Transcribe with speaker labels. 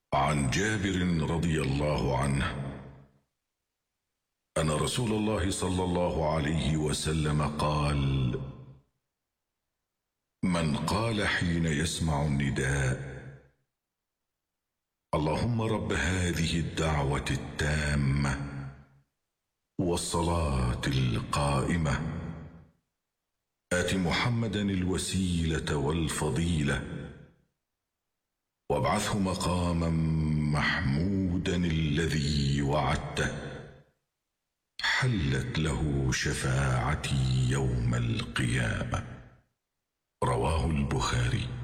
Speaker 1: عن جابر رضي الله عنه أن رسول الله صلى الله عليه وسلم قال: من قال حين يسمع النداء: اللهم رب هذه الدعوة التامة والصلاة القائمة آت محمدا الوسيلة والفضيلة وابعثه مقاما محمودا الذي وعدته، حلت له شفاعتي يوم القيامة. رواه البخاري.